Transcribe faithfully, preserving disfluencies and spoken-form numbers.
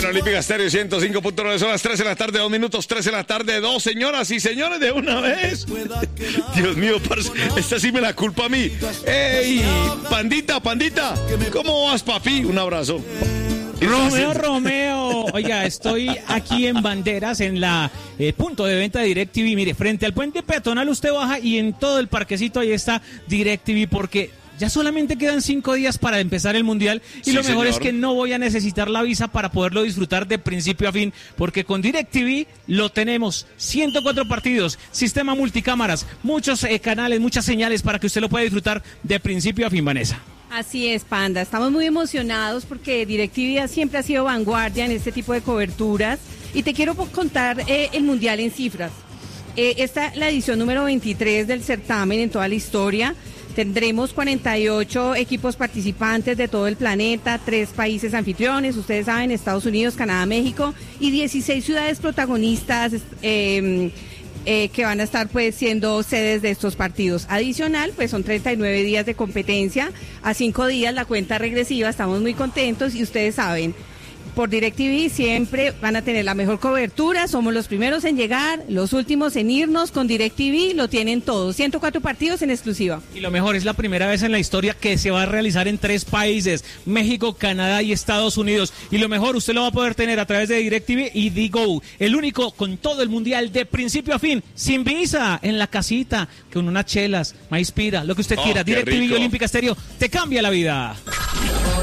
En Olímpica Estéreo ciento cinco punto nueve, son las tres de la tarde, dos minutos, tres de la tarde, dos, señoras y señores, de una vez. Dios mío, parce, esta sí me la culpa a mí. ¡Ey, pandita, pandita! ¿Cómo vas, papi? Un abrazo. Romeo, Romeo. Oiga, estoy aquí en Banderas, en la eh, punto de venta de DirecTV. Mire, frente al puente peatonal usted baja y en todo el parquecito ahí está DirecTV, porque ya solamente quedan cinco días para empezar el Mundial y sí, lo mejor señor. Es que no voy a necesitar la visa para poderlo disfrutar de principio a fin, porque con DirecTV lo tenemos. ciento cuatro partidos, sistema multicámaras, muchos eh, canales, muchas señales para que usted lo pueda disfrutar de principio a fin, Vanessa. Así es, Panda. Estamos muy emocionados porque DirecTV siempre ha sido vanguardia en este tipo de coberturas. Y te quiero contar eh, el Mundial en cifras. Eh, esta es la edición número veintitrés del certamen en toda la historia. Tendremos cuarenta y ocho equipos participantes de todo el planeta, tres países anfitriones, ustedes saben, Estados Unidos, Canadá, México, y dieciséis ciudades protagonistas eh, eh, que van a estar pues siendo sedes de estos partidos. Adicional, pues son treinta y nueve días de competencia, a cinco días la cuenta regresiva, estamos muy contentos y ustedes saben, por DirecTV siempre van a tener la mejor cobertura, somos los primeros en llegar, los últimos en irnos. Con DirecTV lo tienen todos, ciento cuatro partidos en exclusiva. Y lo mejor, es la primera vez en la historia que se va a realizar en tres países, México, Canadá y Estados Unidos. Y lo mejor, usted lo va a poder tener a través de DirecTV y Digo, el único con todo el Mundial de principio a fin, sin visa, en la casita, con unas chelas, maíz pira, lo que usted oh, quiera. DirecTV y Olímpica Estéreo te cambia la vida.